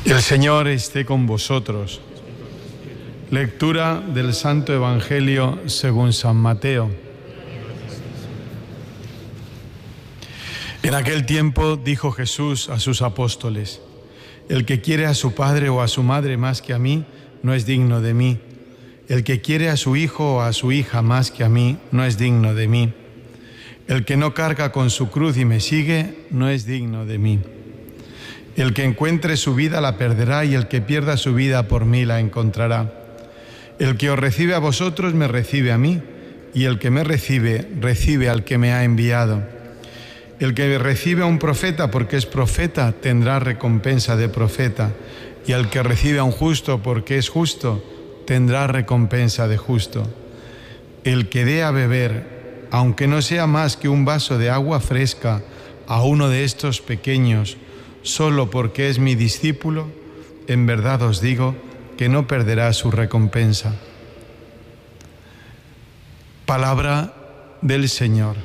El Señor esté con vosotros. Lectura del Santo Evangelio según San Mateo. En aquel tiempo dijo Jesús a sus apóstoles: el que quiere a su padre o a su madre más que a mí, no es digno de mí. El que quiere a su hijo o a su hija más que a mí, no es digno de mí. El que no carga con su cruz y me sigue, no es digno de mí. El que encuentre su vida la perderá, y el que pierda su vida por mí la encontrará. El que os recibe a vosotros me recibe a mí, y el que me recibe, recibe al que me ha enviado. El que recibe a un profeta porque es profeta, tendrá recompensa de profeta, y al que recibe a un justo porque es justo, tendrá recompensa de justo. El que dé a beber, aunque no sea más que un vaso de agua fresca, a uno de estos pequeños, solo porque es mi discípulo, en verdad os digo que no perderá su recompensa. Palabra del Señor.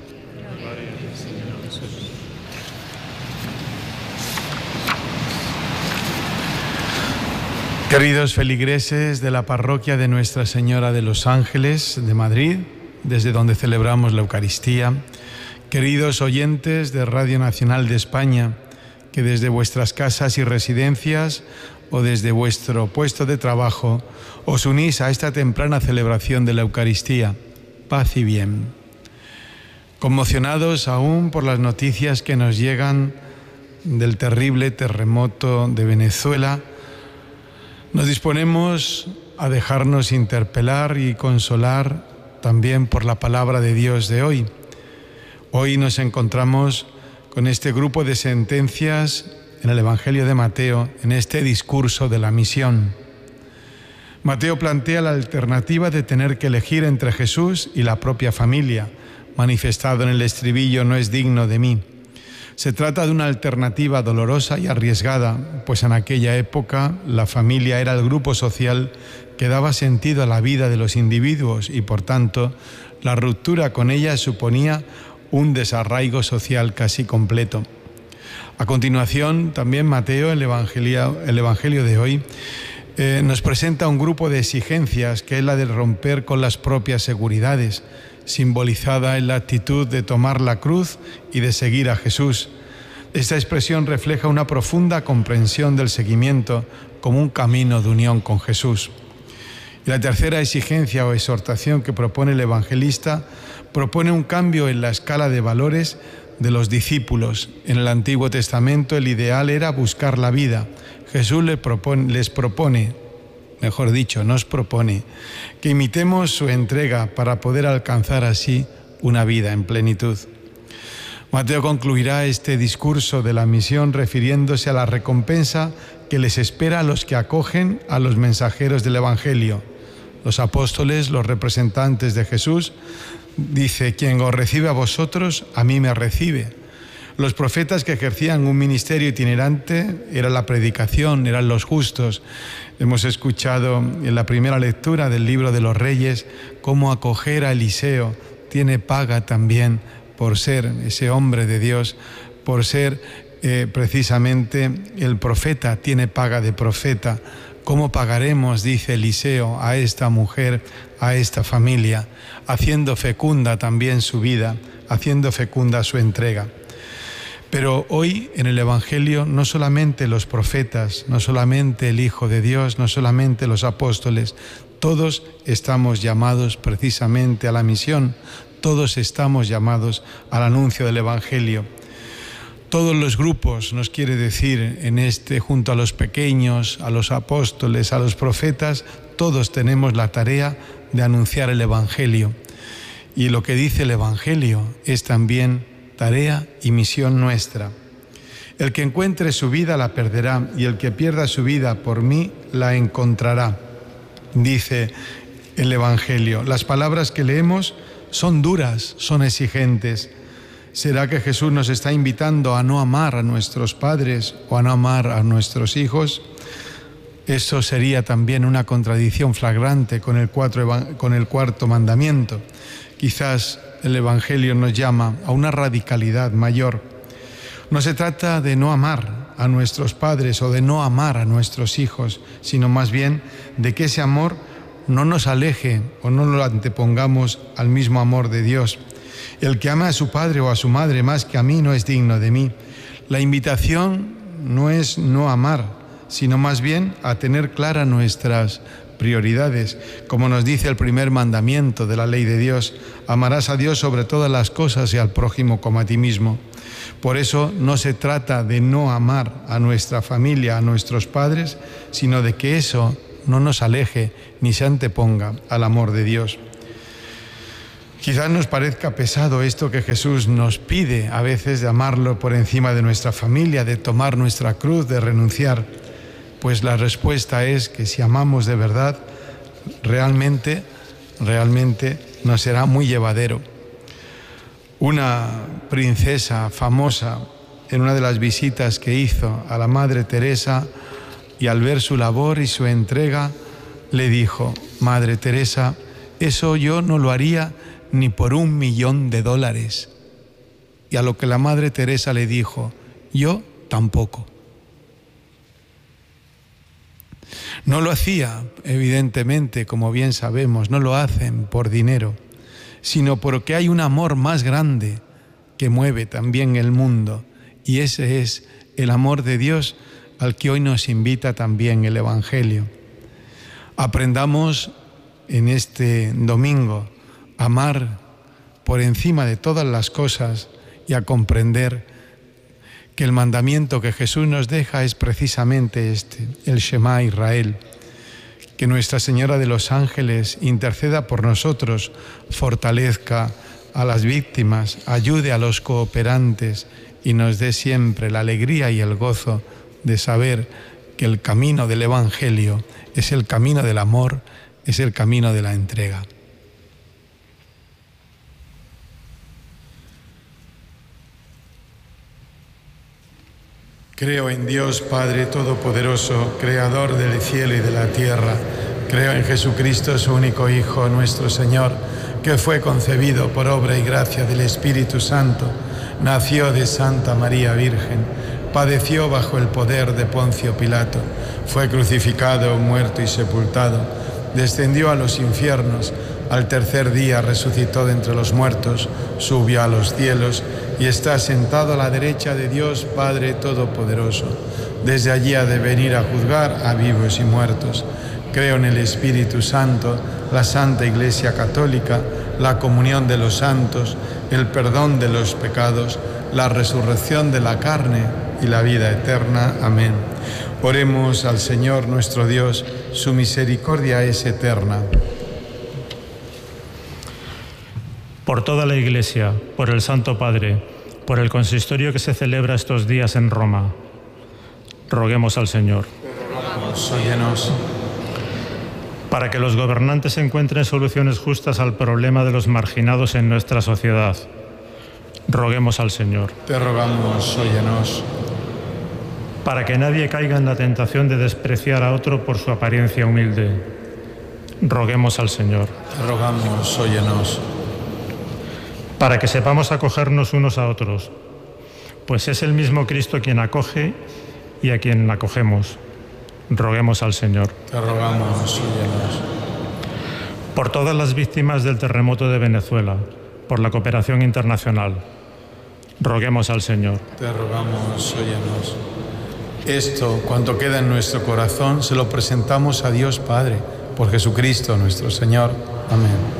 Queridos feligreses de la parroquia de Nuestra Señora de los Ángeles de Madrid, desde donde celebramos la Eucaristía, queridos oyentes de Radio Nacional de España, que desde vuestras casas y residencias o desde vuestro puesto de trabajo os unís a esta temprana celebración de la Eucaristía. Paz y bien. Conmocionados aún por las noticias que nos llegan del terrible terremoto de Venezuela, nos disponemos a dejarnos interpelar y consolar también por la palabra de Dios de hoy. Hoy nos encontramos con este grupo de sentencias en el Evangelio de Mateo, en este discurso de la misión. Mateo plantea la alternativa de tener que elegir entre Jesús y la propia familia, manifestado en el estribillo: no es digno de mí. Se trata de una alternativa dolorosa y arriesgada, pues en aquella época la familia era el grupo social que daba sentido a la vida de los individuos y, por tanto, la ruptura con ella suponía un desarraigo social casi completo. A continuación, también Mateo, el Evangelio de hoy, nos presenta un grupo de exigencias que es la de romper con las propias seguridades, simbolizada en la actitud de tomar la cruz y de seguir a Jesús. Esta expresión refleja una profunda comprensión del seguimiento como un camino de unión con Jesús. Y la tercera exigencia o exhortación que propone el evangelista propone un cambio en la escala de valores de los discípulos. En el Antiguo Testamento el ideal era buscar la vida. Jesús nos propone que imitemos su entrega para poder alcanzar así una vida en plenitud. Mateo concluirá este discurso de la misión refiriéndose a la recompensa que les espera a los que acogen a los mensajeros del Evangelio. Los apóstoles, los representantes de Jesús, dice: quien os recibe a vosotros, a mí me recibe. Los profetas que ejercían un ministerio itinerante era la predicación, eran los justos. Hemos escuchado en la primera lectura del libro de los Reyes cómo acoger a Eliseo tiene paga también por ser ese hombre de Dios, por ser precisamente el profeta, tiene paga de profeta. ¿Cómo pagaremos, dice Eliseo, a esta mujer, a esta familia? Haciendo fecunda también su vida, haciendo fecunda su entrega. Pero hoy en el Evangelio no solamente los profetas, no solamente el Hijo de Dios, no solamente los apóstoles, todos estamos llamados precisamente a la misión, todos estamos llamados al anuncio del Evangelio. Todos los grupos, nos quiere decir junto a los pequeños, a los apóstoles, a los profetas, todos tenemos la tarea de anunciar el Evangelio. Y lo que dice el Evangelio es también tarea y misión nuestra. El que encuentre su vida la perderá, y el que pierda su vida por mí la encontrará, dice el Evangelio. Las palabras que leemos son duras, son exigentes. ¿Será que Jesús nos está invitando a no amar a nuestros padres o a no amar a nuestros hijos? Eso sería también una contradicción flagrante con el cuarto mandamiento. Quizás el Evangelio nos llama a una radicalidad mayor. No se trata de no amar a nuestros padres o de no amar a nuestros hijos, sino más bien de que ese amor no nos aleje o no lo antepongamos al mismo amor de Dios. El que ama a su padre o a su madre más que a mí no es digno de mí. La invitación no es no amar, sino más bien a tener claras nuestras prioridades. Como nos dice el primer mandamiento de la ley de Dios, amarás a Dios sobre todas las cosas y al prójimo como a ti mismo. Por eso no se trata de no amar a nuestra familia, a nuestros padres, sino de que eso no nos aleje ni se anteponga al amor de Dios. Quizás nos parezca pesado esto que Jesús nos pide a veces de amarlo por encima de nuestra familia, de tomar nuestra cruz, de renunciar. Pues la respuesta es que si amamos de verdad, realmente nos será muy llevadero. Una princesa famosa, en una de las visitas que hizo a la Madre Teresa, y al ver su labor y su entrega, le dijo: Madre Teresa, eso yo no lo haría ni por $1.000.000. Y a lo que la Madre Teresa le dijo: yo tampoco. No lo hacía, evidentemente, como bien sabemos, no lo hacen por dinero, sino porque hay un amor más grande que mueve también el mundo, y ese es el amor de Dios al que hoy nos invita también el Evangelio. Aprendamos en este domingo a amar por encima de todas las cosas y a comprender que el mandamiento que Jesús nos deja es precisamente este, el Shema Israel. Que Nuestra Señora de los Ángeles interceda por nosotros, fortalezca a las víctimas, ayude a los cooperantes y nos dé siempre la alegría y el gozo de saber que el camino del Evangelio es el camino del amor, es el camino de la entrega. Creo en Dios Padre Todopoderoso, Creador del cielo y de la tierra. Creo en Jesucristo, su único Hijo, nuestro Señor, que fue concebido por obra y gracia del Espíritu Santo, nació de Santa María Virgen, padeció bajo el poder de Poncio Pilato, fue crucificado, muerto y sepultado, descendió a los infiernos, al tercer día resucitó de entre los muertos, subió a los cielos y está sentado a la derecha de Dios Padre Todopoderoso. Desde allí ha de venir a juzgar a vivos y muertos. Creo en el Espíritu Santo, la Santa Iglesia Católica, la comunión de los santos, el perdón de los pecados, la resurrección de la carne y la vida eterna. Amén. Oremos al Señor nuestro Dios, su misericordia es eterna. Por toda la Iglesia, por el Santo Padre, por el consistorio que se celebra estos días en Roma, roguemos al Señor. Óyenos. Para que los gobernantes encuentren soluciones justas al problema de los marginados en nuestra sociedad, roguemos al Señor. Te rogamos, óyenos. Para que nadie caiga en la tentación de despreciar a otro por su apariencia humilde, roguemos al Señor. Te rogamos, óyenos. Para que sepamos acogernos unos a otros, pues es el mismo Cristo quien acoge y a quien acogemos. Roguemos al Señor. Te rogamos, óyenos. Por todas las víctimas del terremoto de Venezuela, por la cooperación internacional, roguemos al Señor. Te rogamos, óyenos. Esto, cuanto queda en nuestro corazón, se lo presentamos a Dios Padre, por Jesucristo nuestro Señor. Amén.